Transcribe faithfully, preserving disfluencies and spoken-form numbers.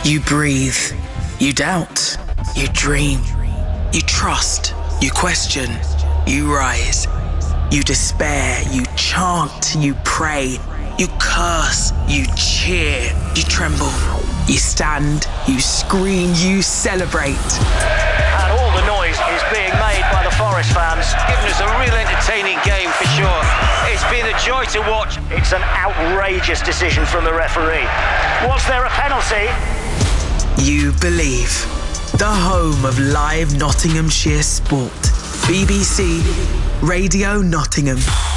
You breathe, you doubt, you dream, you trust, you question, you rise, you despair, you chant, you pray, you curse, you cheer, you tremble, you stand, you scream, you celebrate. And all the noise is being made by the Forest fans, giving us a real entertaining game for sure. It's been a joy to watch. It's an outrageous decision from the referee. Was there a penalty? You believe. The home of live Nottinghamshire sport. B B C Radio Nottingham.